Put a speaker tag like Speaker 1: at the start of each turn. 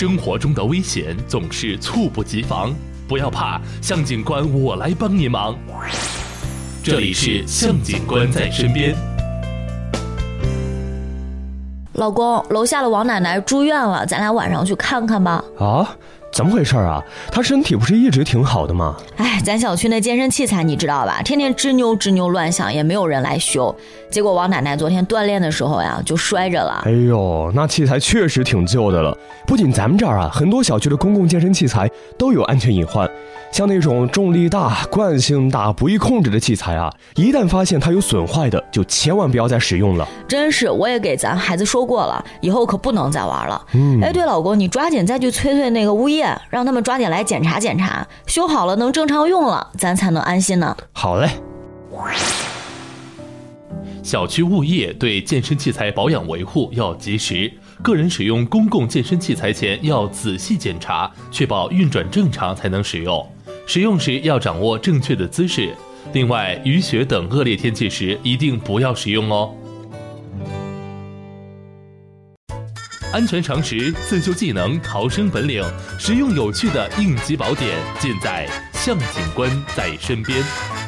Speaker 1: 生活中的危险总是猝不及防，不要怕，向警官我来帮您忙。这里是向警官在身边。
Speaker 2: 老公，楼下的王奶奶住院了，咱俩晚上去看看吧。
Speaker 3: 啊？怎么回事啊？她身体不是一直挺好的吗？
Speaker 2: 咱小区那健身器材你知道吧，天天吱扭乱响，也没有人来修。结果王奶奶昨天锻炼的时候呀，就摔着了。
Speaker 3: 哎呦，那器材确实挺旧的了。不仅咱们这儿啊，很多小区的公共健身器材都有安全隐患。像那种重力大、惯性大、不易控制的器材啊，一旦发现它有损坏的，就千万不要再使用了。
Speaker 2: 真是，我也给咱孩子说过了，以后可不能再玩了。对，老公，你抓紧再去催那个物业，让他们抓紧来检查检查，修好了能正常用了，咱才能安心呢。
Speaker 3: 好嘞。
Speaker 1: 小区物业对健身器材保养维护要及时，个人使用公共健身器材前要仔细检查，确保运转正常才能使用。使用时要掌握正确的姿势。另外，雨雪等恶劣天气时一定不要使用哦。安全常识、自救技能、逃生本领，实用有趣的应急宝典，尽在向警官在身边。